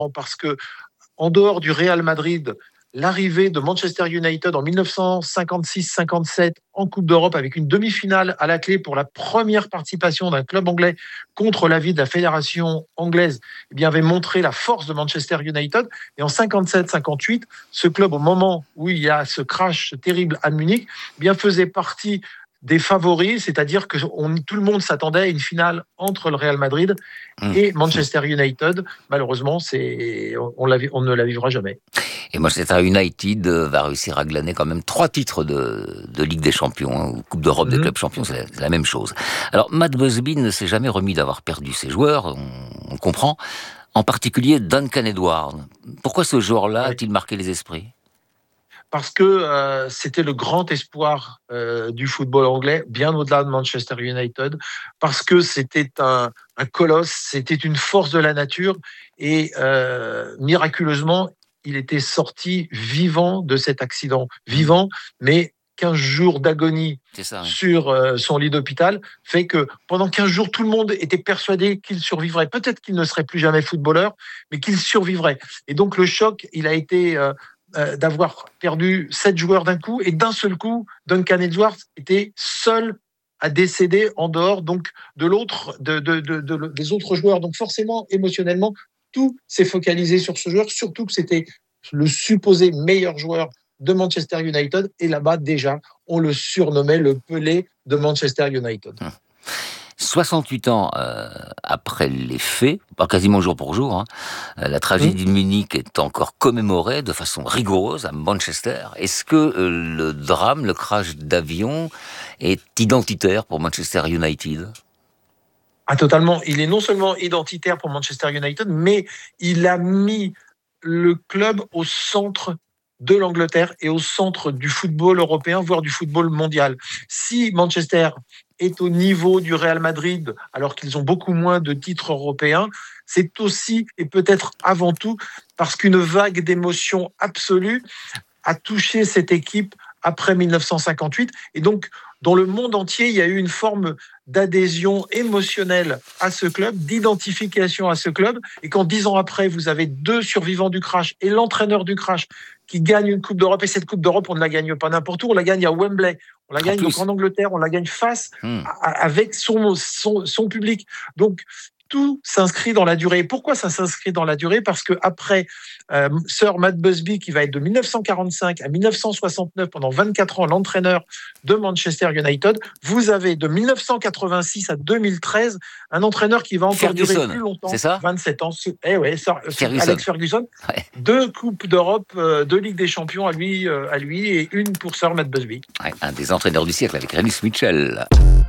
parce que en dehors du Real Madrid, l'arrivée de Manchester United en 1956-57 en Coupe d'Europe avec une demi-finale à la clé pour la première participation d'un club anglais contre l'avis de la fédération anglaise, eh bien, avait montré la force de Manchester United. Et en 57-58, ce club, au moment où il y a ce crash terrible à Munich, eh bien, faisait partie des favoris, c'est-à-dire que tout le monde s'attendait à une finale entre le Real Madrid et Manchester United. Malheureusement, on ne la vivra jamais. Et Manchester United va réussir à glaner quand même 3 titres de Ligue des Champions, ou Coupe d'Europe des clubs champions, c'est la même chose. Alors, Matt Busby ne s'est jamais remis d'avoir perdu ses joueurs, on comprend, en particulier Duncan Edwards. Pourquoi ce joueur-là a-t-il marqué les esprits ? Parce que c'était le grand espoir du football anglais, bien au-delà de Manchester United, parce que c'était un colosse, c'était une force de la nature, et miraculeusement, il était sorti vivant de cet accident. Vivant, mais 15 jours d'agonie sur son lit d'hôpital fait que pendant 15 jours, tout le monde était persuadé qu'il survivrait. Peut-être qu'il ne serait plus jamais footballeur, mais qu'il survivrait. Et donc le choc, il a été d'avoir perdu 7 joueurs d'un coup, et d'un seul coup, Duncan Edwards était seul à décéder en dehors donc de l'autre, des autres joueurs. Donc forcément, émotionnellement, tout s'est focalisé sur ce joueur, surtout que c'était le supposé meilleur joueur de Manchester United, et là-bas déjà, on le surnommait le Pelé de Manchester United. 68 ans après les faits, pas quasiment jour pour jour, la tragédie de Munich est encore commémorée de façon rigoureuse à Manchester. Est-ce que le drame, le crash d'avion, est identitaire pour Manchester United ? Ah, totalement. Il est non seulement identitaire pour Manchester United, mais il a mis le club au centre de l'Angleterre et au centre du football européen, voire du football mondial. Si Manchester est au niveau du Real Madrid, alors qu'ils ont beaucoup moins de titres européens, c'est aussi et peut-être avant tout parce qu'une vague d'émotions absolue a touché cette équipe après 1958. Et donc, dans le monde entier, il y a eu une forme d'adhésion émotionnelle à ce club, d'identification à ce club. Et quand 10 ans après, vous avez 2 survivants du crash et l'entraîneur du crash qui gagne une Coupe d'Europe, et cette Coupe d'Europe, on ne la gagne pas n'importe où, on la gagne à Wembley, on la gagne donc en Angleterre, on la gagne avec son public. Donc, tout s'inscrit dans la durée. Pourquoi ça s'inscrit dans la durée ? Parce qu'après Sir Matt Busby, qui va être de 1945 à 1969, pendant 24 ans, l'entraîneur de Manchester United, vous avez de 1986 à 2013 un entraîneur qui va encore durer plus longtemps, c'est ça ? 27 ans. Alex Ferguson. 2 Coupes d'Europe, 2 Ligues des Champions à lui et une pour Sir Matt Busby. Un des entraîneurs du siècle avec Rennie Mitchell.